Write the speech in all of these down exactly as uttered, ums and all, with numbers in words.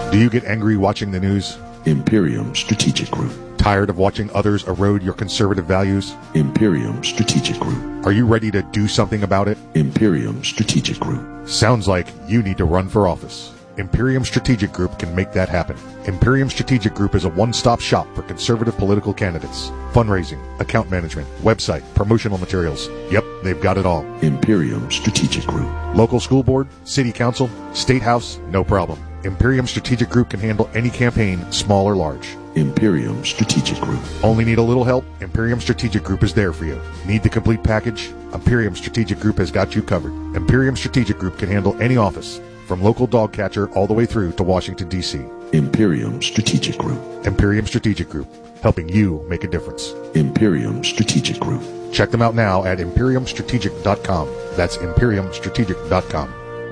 Do you get angry watching the news? Imperium Strategic Group. Tired of watching others erode your conservative values? Imperium Strategic Group. Are you ready to do something about it? Imperium Strategic Group. Sounds like you need to run for office. Imperium Strategic Group can make that happen. Imperium Strategic Group is a one-stop shop for conservative political candidates. Fundraising, account management, website, promotional materials. Yep, they've got it all. Imperium Strategic Group. Local school board, city council, state house, no problem. Imperium Strategic Group can handle any campaign, small or large. Imperium Strategic Group. Only need a little help? Imperium Strategic Group is there for you. Need the complete package? Imperium Strategic Group has got you covered. Imperium Strategic Group can handle any office, from local dog catcher all the way through to Washington, D C Imperium Strategic Group. Imperium Strategic Group, helping you make a difference. Imperium Strategic Group. Check them out now at imperium strategic dot com. That's imperium strategic dot com.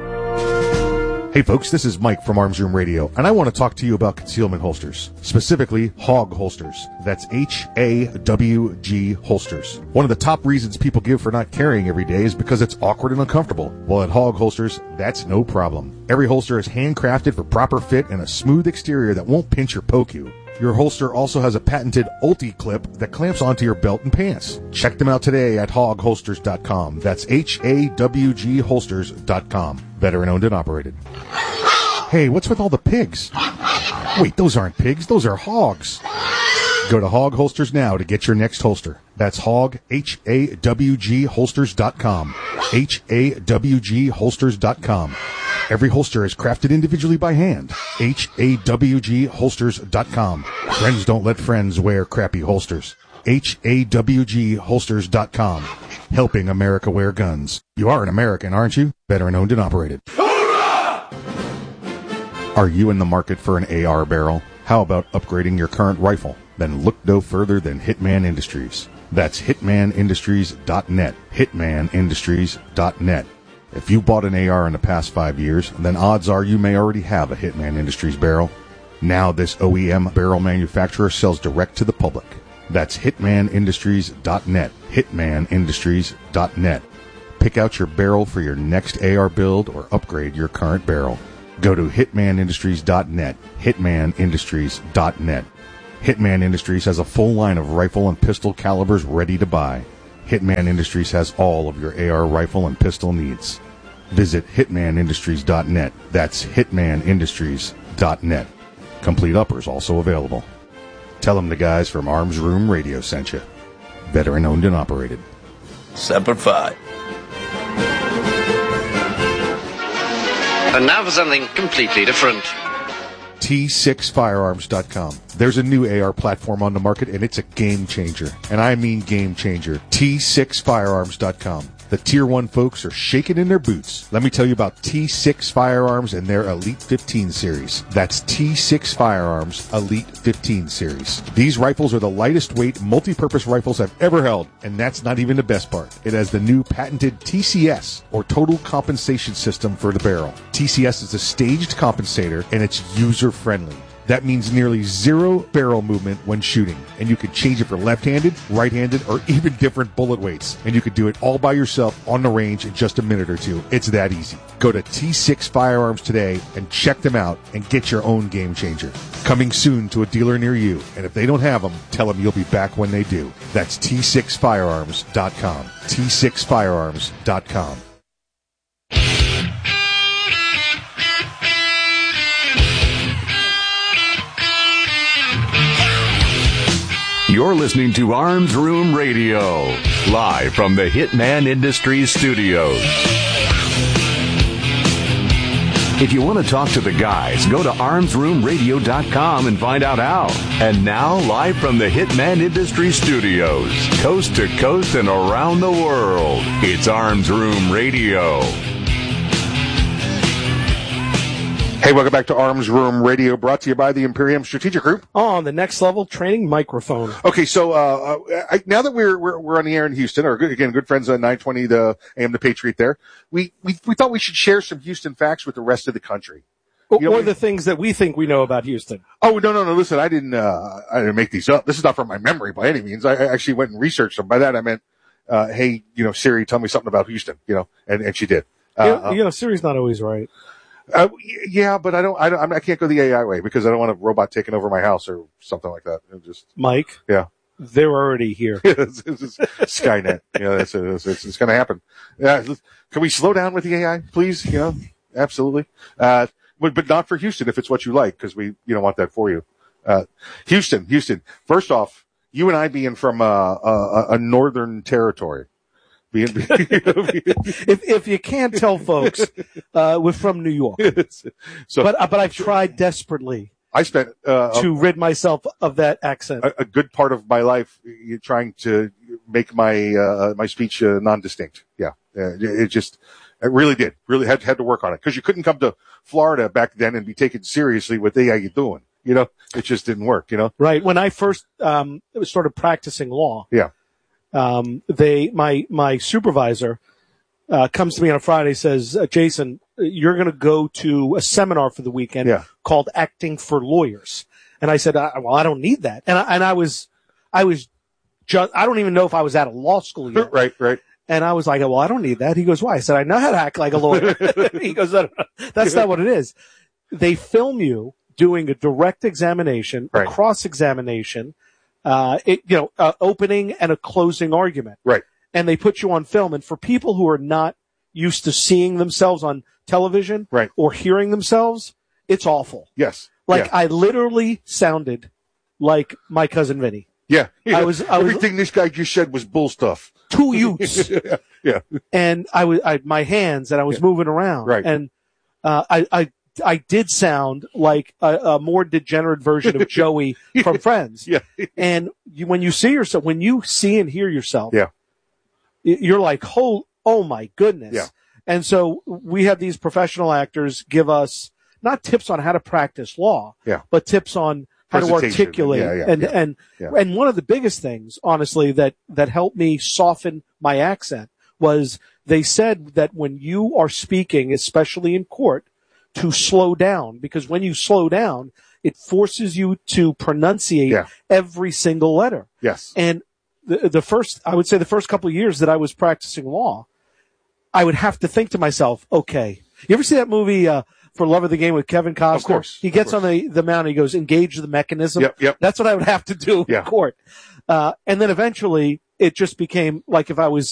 Hey folks, this is Mike from Arms Room Radio, and I want to talk to you about concealment holsters, specifically Hog holsters. That's H A W G holsters. One of the top reasons people give for not carrying every day is because it's awkward and uncomfortable. Well, at Hog holsters, that's no problem. Every holster is handcrafted for proper fit and a smooth exterior that won't pinch or poke you. Your holster also has a patented Ulti clip that clamps onto your belt and pants. Check them out today at hog holsters dot com. That's H A W G holsters dot com. Veteran owned and operated. Hey, what's with all the pigs? Wait, those aren't pigs, those are hogs. Go to Hog Holsters now to get your next holster. That's hog, H A W G holsters dot com. H A W G holsters dot com. Every holster is crafted individually by hand. H A W G holsters dot com. Friends don't let friends wear crappy holsters. H A W G holsters dot com. Helping America wear guns. You are an American, aren't you? Veteran owned and operated. Hoorah! Are you in the market for an A R barrel? How about upgrading your current rifle? Then look no further than Hitman Industries. That's hitman industries dot net. hitman industries dot net. If you bought an A R in the past five years, then odds are you may already have a Hitman Industries barrel. Now this O E M barrel manufacturer sells direct to the public. That's hitman industries dot net. hitman industries dot net. Pick out your barrel for your next A R build or upgrade your current barrel. Go to hitman industries dot net. hitman industries dot net. Hitman Industries has a full line of rifle and pistol calibers ready to buy. Hitman Industries has all of your A R rifle and pistol needs. Visit hitman industries dot net. That's hitman industries dot net. Complete uppers also available. Tell them the guys from Arms Room Radio sent you. Veteran owned and operated. Semper Fi. And now for something completely different. T six firearms dot com. There's a new A R platform on the market, and it's a game changer. And I mean game changer. T six firearms dot com. The Tier one folks are shaking in their boots. Let me tell you about T six Firearms and their Elite fifteen series. That's T six Firearms Elite fifteen series. These rifles are the lightest weight, multi-purpose rifles I've ever held, and that's not even the best part. It has the new patented T C S, or Total Compensation System, for the barrel. T C S is a staged compensator, and it's user-friendly. That means nearly zero barrel movement when shooting. And you can change it for left-handed, right-handed, or even different bullet weights. And you can do it all by yourself on the range in just a minute or two. It's that easy. Go to T six Firearms today and check them out and get your own game changer. Coming soon to a dealer near you. And if they don't have them, tell them you'll be back when they do. That's T six firearms dot com. T six firearms dot com. You're listening to Arms Room Radio, live from the Hitman Industries studios. If you want to talk to the guys, go to arms room radio dot com and find out how. And now, live from the Hitman Industries studios, coast to coast and around the world, it's Arms Room Radio. Hey, welcome back to Arms Room Radio, brought to you by the Imperium Strategic Group. On the next level training microphone. Okay, so uh, I, now that we're, we're we're on the air in Houston, or good, again, good friends on nine twenty the A M the Patriot there, we, we we thought we should share some Houston facts with the rest of the country. Or, you know, or the things that we think we know about Houston. Oh, no, no, no, listen, I didn't uh, I didn't make these up. This is not from my memory by any means. I, I actually went and researched them. By that I meant, uh, hey, you know, Siri, tell me something about Houston, you know, and, and she did. Uh, you, know, you know, Siri's not always right. Uh, y- yeah, but I don't, I don't, I can't go the A I way because I don't want a robot taking over my house or something like that. It just, Mike, yeah. they're already here. it's, it's, it's Skynet. You know, it's, it's, it's, it's going to happen. Yeah. Can we slow down with the A I, please? You know, absolutely. Uh, but, but not for Houston if it's what you like, because we, you don't want that for you. Uh, Houston, Houston. First off, you and I being from, uh, a, a northern territory. Being, if, if you can't tell folks, uh, we're from New York. so, but, uh, but I've tried desperately. I spent, uh, to rid myself of that accent. A, a good part of my life trying to make my, uh, my speech, uh, non-distinct. Yeah. Uh, it just, it really did. Really had, had to work on it. Cause you couldn't come to Florida back then and be taken seriously with, hey, how you doing? You know, it just didn't work, you know? Right. When I first, um, started practicing law. Yeah. Um, they, my, my supervisor, uh, comes to me on a Friday, says, uh, Jason, you're going to go to a seminar for the weekend yeah. called Acting for Lawyers. And I said, I, well, I don't need that. And I, and I was, I was just, I don't even know if I was out of law school yet. Right, right. And I was like, well, I don't need that. He goes, why? I said, I know how to act like a lawyer. He goes, that's not what it is. They film you doing a direct examination, right. a cross-examination, uh, it, you know, uh, opening and a closing argument. Right. And they put you on film. And for people who are not used to seeing themselves on television right. or hearing themselves, it's awful. Yes. Like yeah. I literally sounded like my cousin Vinny. Yeah. yeah. I was, I was, everything this guy just said was bull stuff. Two use. yeah. yeah. And I was, I, my hands and I was yeah. moving around. Right. And, uh, I, I, I did sound like a, a more degenerate version of Joey from Friends. Yeah. And you, when you see yourself, when you see and hear yourself, yeah. you're like, oh, oh my goodness. Yeah. And so we have these professional actors give us not tips on how to practice law, yeah. but tips on how to articulate. Yeah, yeah, and, yeah. and, yeah. and one of the biggest things, honestly, that, that helped me soften my accent was they said that when you are speaking, especially in court, to slow down, because when you slow down, it forces you to pronunciate yeah. every single letter. Yes. And the, the first, I would say the first couple of years that I was practicing law, I would have to think to myself, okay, you ever see that movie, uh, For Love of the Game with Kevin Costner? Of course. He gets course. on the, the mound and he goes, engage the mechanism. Yep, yep. That's what I would have to do yeah. in court. Uh, and then eventually it just became like if I was